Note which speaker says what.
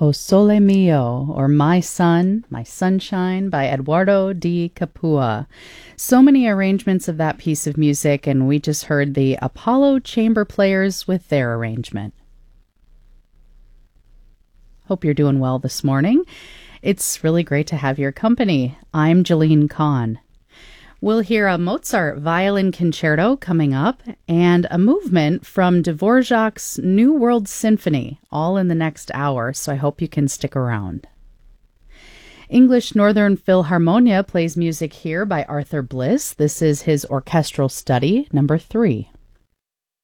Speaker 1: O Sole Mio, or My Sun, My Sunshine by Eduardo di Capua. So many arrangements of that piece of music, and we just heard the Apollo Chamber Players with their arrangement. Hope you're doing well this morning. It's really great to have your company. I'm Jeline Kahn. We'll hear a Mozart violin concerto coming up and a movement from Dvorak's New World Symphony, all in the next hour, so I hope you can stick around. English Northern Philharmonia plays music here by Arthur Bliss. This is his orchestral study, number 3.